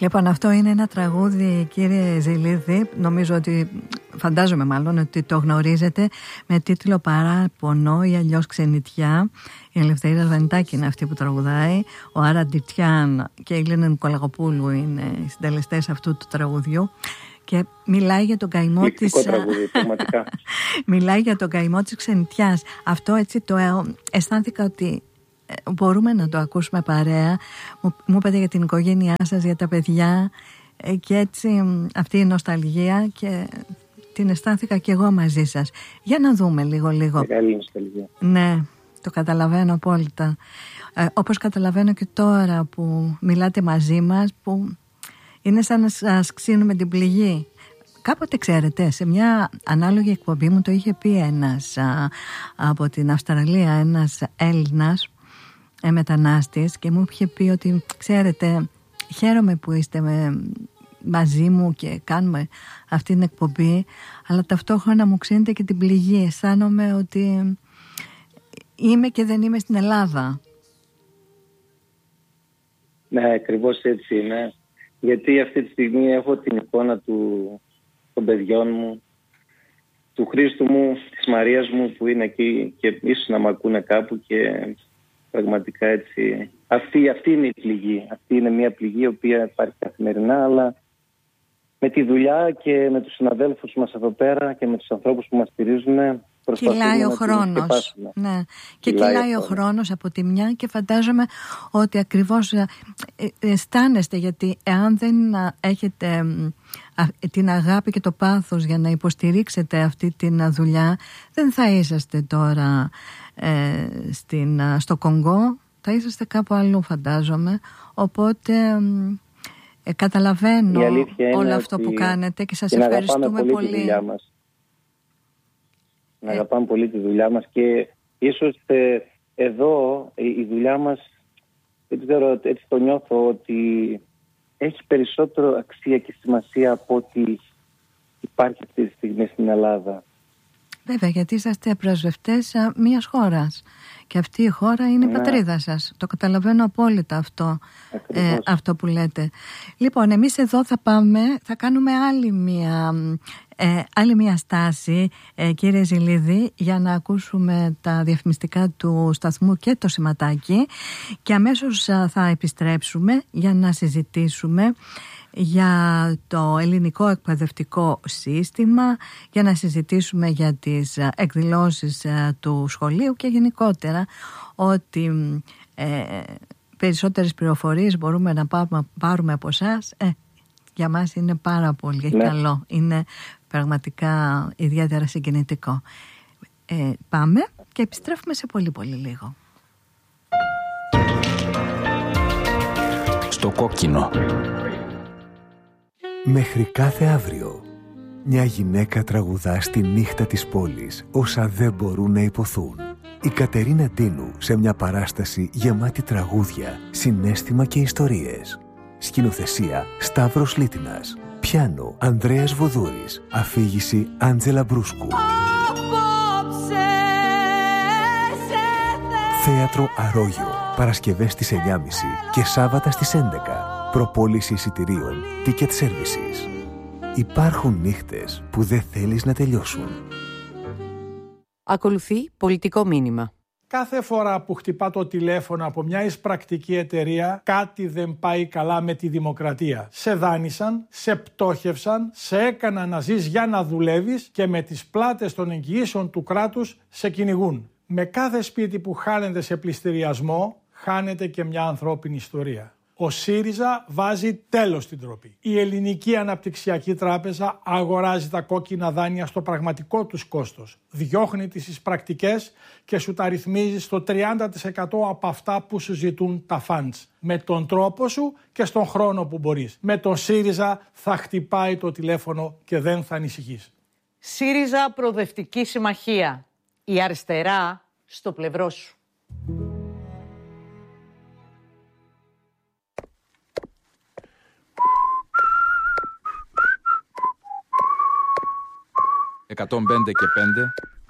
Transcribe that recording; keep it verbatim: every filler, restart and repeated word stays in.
Λοιπόν, αυτό είναι ένα τραγούδι, κύριε Ζηλίδη, νομίζω ότι, φαντάζομαι μάλλον ότι το γνωρίζετε, με τίτλο «Παράπονο» ή αλλιώς «Ξενιτιά». Η Ελευθερία Βενιτάκη είναι αυτή που τραγουδάει, ο Άρα Ντιτιάν και η Λίνα Νικολαγοπούλου είναι οι συντελεστές αυτού του τραγουδιού. Και μιλάει για τον καημό της... τραγούδι, πραγματικά. Μιλάει για τον καημό της ξενιτιάς. Αυτό έτσι το αισθάνθηκα ότι μπορούμε να το ακούσουμε παρέα. Μου, μου είπατε για την οικογένειά σας, για τα παιδιά, και έτσι αυτή η νοσταλγία, και την αισθάνθηκα και εγώ μαζί σας. Για να δούμε λίγο λίγο. Μεγάλη νοσταλγία. Ναι, το καταλαβαίνω απόλυτα. Ε, όπως καταλαβαίνω και τώρα που μιλάτε μαζί μας, που είναι σαν να σας ξύνουμε την πληγή. Κάποτε, ξέρετε, σε μια ανάλογη εκπομπή μου το είχε πει ένας α, από την Αυστραλία, ένας Έλληνας ε, μετανάστης, και μου είχε πει ότι, ξέρετε, χαίρομαι που είστε με, μαζί μου και κάνουμε αυτή την εκπομπή, αλλά ταυτόχρονα μου ξύνετε και την πληγή. Αισθάνομαι ότι είμαι και δεν είμαι στην Ελλάδα. Ναι, ακριβώς έτσι είναι. Γιατί αυτή τη στιγμή έχω την εικόνα του, των παιδιών μου, του Χρήστου μου, της Μαρίας μου που είναι εκεί και ίσως να μ' ακούνε κάπου, και πραγματικά έτσι. Αυτή, αυτή είναι η πληγή. Αυτή είναι μια πληγή η οποία υπάρχει καθημερινά, αλλά με τη δουλειά και με τους συναδέλφους μας εδώ πέρα και με τους ανθρώπους που μας στηρίζουν, κυλάει ο χρόνος. Ναι. Και κυλάει, κυλάει ο χρόνος από τη μια, και φαντάζομαι ότι ακριβώς αισθάνεστε, γιατί εάν δεν έχετε την αγάπη και το πάθος για να υποστηρίξετε αυτή την δουλειά, δεν θα είσαστε τώρα ε, στην, στο Κονγκό, θα είσαστε κάπου αλλού, φαντάζομαι. Οπότε ε, καταλαβαίνω όλο αυτό που κάνετε και σας ευχαριστούμε πολύ, πολύ. Να αγαπάμε πολύ τη δουλειά μας, και ίσως ε, εδώ η, η δουλειά μας, δεν ξέρω, έτσι το νιώθω, ότι έχει περισσότερο αξία και σημασία από ό,τι υπάρχει αυτή τη στιγμή στην Ελλάδα. Βέβαια, γιατί είσαστε πρεσβευτές μιας χώρας και αυτή η χώρα είναι ναι. η πατρίδα σας. Το καταλαβαίνω απόλυτα αυτό, ε, αυτό που λέτε. Λοιπόν, εμείς εδώ θα πάμε, θα κάνουμε άλλη μια, ε, άλλη μια στάση, ε, κύριε Ζηλίδη, για να ακούσουμε τα διαφημιστικά του σταθμού και το σηματάκι, και αμέσως θα επιστρέψουμε για να συζητήσουμε για το ελληνικό εκπαιδευτικό σύστημα, για να συζητήσουμε για τις εκδηλώσεις του σχολείου και γενικότερα ότι ε, περισσότερες πληροφορίες μπορούμε να πάρουμε, πάρουμε από εσάς. Ε, για μας είναι πάρα πολύ ναι. καλό, είναι πραγματικά ιδιαίτερα συγκινητικό. Ε, πάμε και επιστρέφουμε σε πολύ πολύ λίγο. Στο κόκκινο. Μέχρι κάθε αύριο, μια γυναίκα τραγουδά στη νύχτα της πόλης όσα δεν μπορούν να υποθούν. Η Κατερίνα Ντίνου σε μια παράσταση γεμάτη τραγούδια, συναίσθημα και ιστορίες. Σκηνοθεσία Σταύρος Λίτινας. Πιάνο Ανδρέας Βοδούρης. Αφήγηση Άντζελα Μπρούσκου. Θέατρο Αρόγιο. Παρασκευές στις εννιά και μισή και Σάββατα στις έντεκα. Προπόληση εισιτηρίων Ticket Services. Υπάρχουν νύχτες που δεν θέλεις να τελειώσουν. Ακολουθεί πολιτικό μήνυμα. Κάθε φορά που χτυπά το τηλέφωνο από μια εισπρακτική εταιρεία, κάτι δεν πάει καλά με τη δημοκρατία. Σε δάνεισαν, σε πτώχευσαν, σε έκαναν να ζεις για να δουλεύεις και με τις πλάτες των εγγυήσεων του κράτους σε κυνηγούν. Με κάθε σπίτι που χάνεται σε πληστηριασμό, χάνεται και μια ανθρώπινη ιστορία. Ο ΣΥΡΙΖΑ βάζει τέλος στην ντροπή. Η Ελληνική Αναπτυξιακή Τράπεζα αγοράζει τα κόκκινα δάνεια στο πραγματικό τους κόστος. Διώχνει τις εισπρακτικές και σου τα ρυθμίζει στο τριάντα τοις εκατό από αυτά που σου ζητούν τα φαντς. Με τον τρόπο σου και στον χρόνο που μπορείς. Με τον ΣΥΡΙΖΑ θα χτυπάει το τηλέφωνο και δεν θα ανησυχείς. ΣΥΡΙΖΑ Προοδευτική Συμμαχία. Η αριστερά στο πλευρό σου. εκατόν πέντε και πέντε